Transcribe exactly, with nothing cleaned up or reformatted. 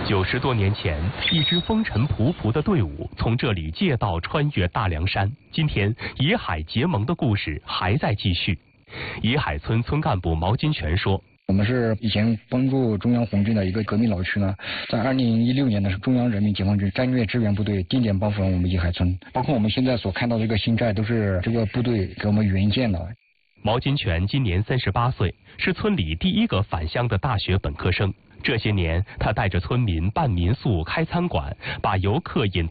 九十多年前，一支风尘仆仆的队伍从这里借道穿越大凉山。今天，野海结盟的故事还在继续。野海村村干部毛金泉说：“ 我们是以前帮助中央红军的一个革命老区呢，在二零一六年的是中央人民解放军战略支援部队定点帮扶了我们野海村，包括我们现在所看到的这个新寨都是这个部队给我们援建的。” 毛金泉今年三十八岁，是村里第一个返乡的大学本科生。这些年，他带着村民办民宿、开餐馆，把游客引到